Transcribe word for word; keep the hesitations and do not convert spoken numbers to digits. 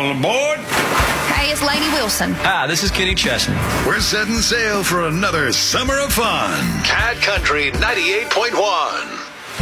All aboard. Hey, it's Lady Wilson. Hi, this is Kenny Chesney. We're setting sail for another summer of fun. Cat Country ninety-eight point one.